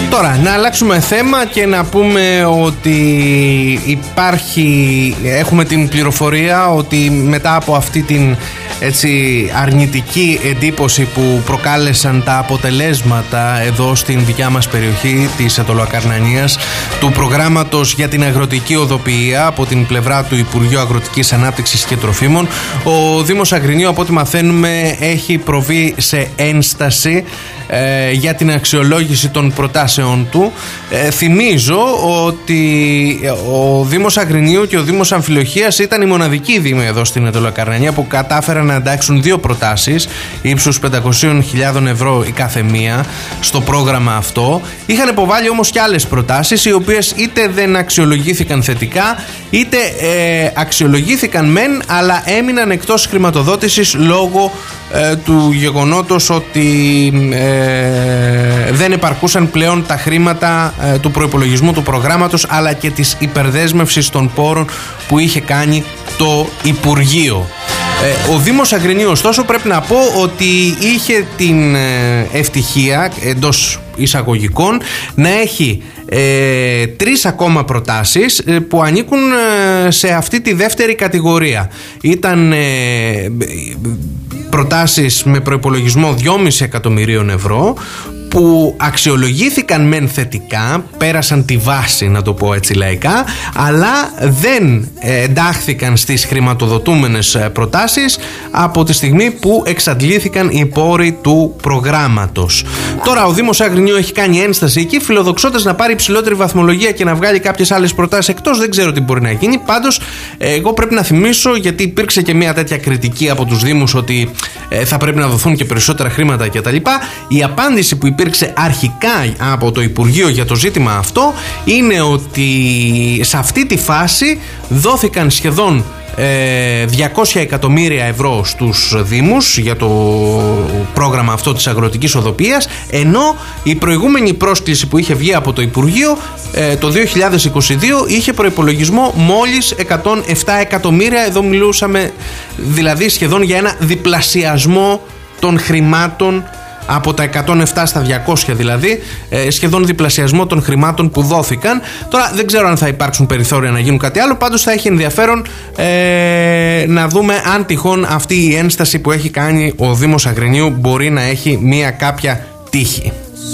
Τώρα, να αλλάξουμε θέμα και να πούμε ότι έχουμε την πληροφορία ότι μετά από αυτή την αρνητική εντύπωση που προκάλεσαν τα αποτελέσματα εδώ στην δικιά μας περιοχή της Αττολοακαρνανίας του προγράμματος για την αγροτική οδοποιία από την πλευρά του Υπουργείου Αγροτικής Ανάπτυξης και Τροφίμων, ο Δήμος Αγρινίου, από ό,τι μαθαίνουμε, έχει προβεί σε ένσταση για την αξιολόγηση των προτάσεων του. Θυμίζω ότι ο Δήμος Αγρινίου και ο Δήμος Αμφιλοχίας ήταν οι μοναδικοί δήμοι εδώ στην Αττολοακαρνανία που κατάφεραν να εντάξουν δύο προτάσεις ύψους 500.000 ευρώ η κάθε μία στο πρόγραμμα αυτό. Είχαν υποβάλει όμως και άλλες προτάσεις, οι οποίες είτε δεν αξιολογήθηκαν θετικά, είτε αξιολογήθηκαν μεν, αλλά έμειναν εκτός χρηματοδότησης λόγω του γεγονότος ότι δεν επαρκούσαν πλέον τα χρήματα του προϋπολογισμού του προγράμματος, αλλά και της υπερδέσμευσης των πόρων που είχε κάνει το Υπουργείο. Ο Δήμος Αγρινίου, ωστόσο, πρέπει να πω ότι είχε την ευτυχία, εντός εισαγωγικών, να έχει τρεις ακόμα προτάσεις που ανήκουν σε αυτή τη δεύτερη κατηγορία. Ήταν προτάσεις με προϋπολογισμό 2,5 εκατομμυρίων ευρώ που αξιολογήθηκαν μεν θετικά, πέρασαν τη βάση, να το πω έτσι λαϊκά, αλλά δεν εντάχθηκαν στις χρηματοδοτούμενες προτάσεις από τη στιγμή που εξαντλήθηκαν οι πόροι του προγράμματος. Τώρα ο Δήμος Αγρινίου έχει κάνει ένσταση εκεί, φιλοδοξώντας να πάρει υψηλότερη βαθμολογία και να βγάλει κάποιες άλλες προτάσεις εκτός. Δεν ξέρω τι μπορεί να γίνει. Πάντως, εγώ πρέπει να θυμίσω, γιατί υπήρξε και μια τέτοια κριτική από τους Δήμους ότι θα πρέπει να δοθούν και περισσότερα χρήματα κτλ. Η απάντηση που υπήρξε αρχικά από το Υπουργείο για το ζήτημα αυτό είναι ότι σε αυτή τη φάση δόθηκαν σχεδόν 200 εκατομμύρια ευρώ στους Δήμους για το πρόγραμμα αυτό της αγροτικής οδοποιίας, ενώ η προηγούμενη πρόσκληση που είχε βγει από το Υπουργείο το 2022 είχε προϋπολογισμό μόλις 107 εκατομμύρια. Εδώ μιλούσαμε δηλαδή σχεδόν για ένα διπλασιασμό των χρημάτων, από τα 107 στα 200 δηλαδή, σχεδόν διπλασιασμό των χρημάτων που δόθηκαν. Τώρα δεν ξέρω αν θα υπάρξουν περιθώρια να γίνουν κάτι άλλο, πάντως θα έχει ενδιαφέρον να δούμε αν τυχόν αυτή η ένσταση που έχει κάνει ο Δήμος Αγρινίου μπορεί να έχει μια κάποια τύχη.